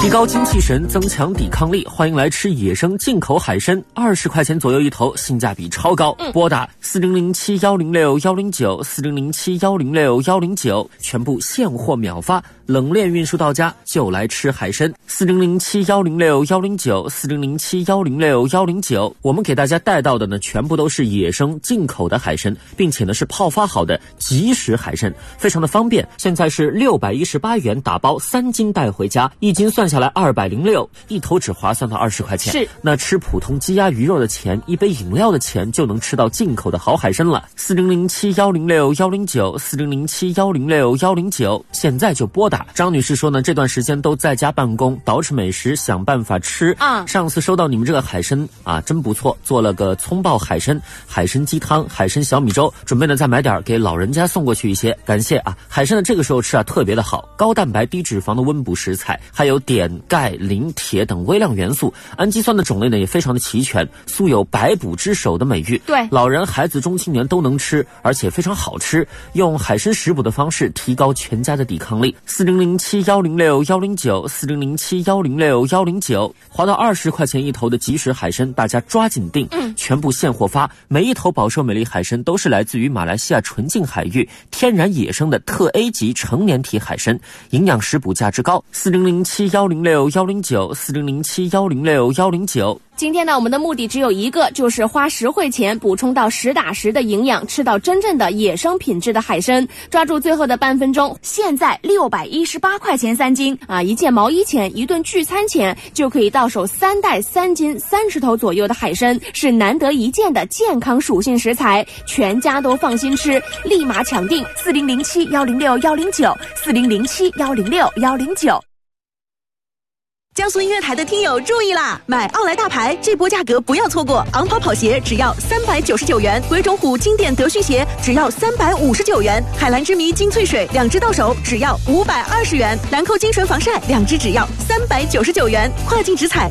提高精气神，增强抵抗力，欢迎来吃野生进口海参，20块钱左右一头，性价比超高。拨打4007-106-109，4007-106-109，全部现货秒发，冷链运输到家，就来吃海参。4007-106-109，4007-106-109，我们给大家带到的呢，全部都是野生进口的海参，并且呢是泡发好的即食海参，非常的方便。现在是618元打包，3斤带回家，一斤算下来206，一头只划算到20块钱。 是， 那吃普通鸡鸭鱼肉的钱，一杯饮料的钱，就能吃到进口的好海参了。4007-106-109，4007-106-109，现在就拨打。张女士说呢，这段时间都在家办公，捯饬美食，想办法吃。上次收到你们这个海参啊，真不错，做了个葱爆海参、海参鸡汤、海参小米粥，准备呢再买点给老人家送过去一些。感谢啊，海参的这个时候吃啊特别的好，高蛋白低脂肪的温补食材，还有碘、钙、磷、铁等微量元素，氨基酸的种类呢也非常的齐全，素有百补之首的美誉。 对， 老人、孩子、中青年都能吃，而且非常好吃。用海参食补的方式提高全家的抵抗力。4007-106-109，4007-106-109，划到20块钱一头的即食海参，大家抓紧订，全部现货发。每一头宝寿美丽海参都是来自于马来西亚纯净海域天然野生的特 A 级成年体海参，营养食补价值高。4007-106-109，4007-106-109。 今天呢，我们的目的只有一个，就是花实惠钱补充到实打实的营养，吃到真正的野生品质的海参。抓住最后的半分钟，现在618块钱3斤啊，一件毛衣钱，一顿聚餐钱，就可以到手3袋3斤30头左右的海参，是难得一见的健康属性食材，全家都放心吃，立马抢定4007-106-109，4007-106-109。 江苏音乐台的听友注意啦！买奥莱大牌这波价格不要错过，昂跑跑鞋只要399元，鬼冢虎经典德训鞋只要359元，海蓝之谜精粹水2支到手只要520元，兰蔻精纯防晒2支只要399元，跨境直采